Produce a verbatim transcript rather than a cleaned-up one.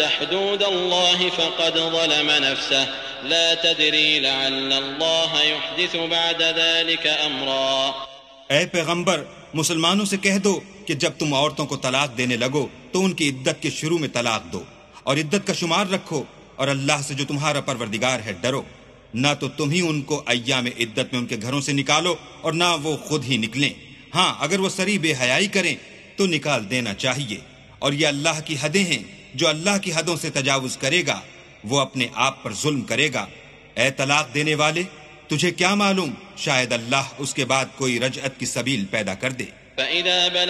हुदूद अल्लाह फ़क़द ज़लम नफ़्सह ला तदरी लअल्लल्लाह युहदिसु बअद ज़ालिका अम्रा। ऐ पैगंबर, मुसलमानों से कह दो कि जब तुम औरतों को तलाक देने लगो तो उनकी इद्दत के शुरू में तलाक दो और इद्दत का शुमार रखो, और अल्लाह से जो तुम्हारा परवरदिगार है डरो। ना तो तुम ही उनको अय्याम इद्दत में उनके घरों से निकालो और ना वो खुद ही निकलें। हाँ, अगर वो सरी बेहयाई करें तो निकाल देना चाहिए। और ये अल्लाह की हदें हैं, जो अल्लाह की हदों से तजावुज करेगा वो अपने आप पर जुल्म करेगा। ए तलाक देने वाले, तुझे क्या मालूम, शायद अल्लाह उसके बाद कोई रजअत की सबील पैदा कर दे।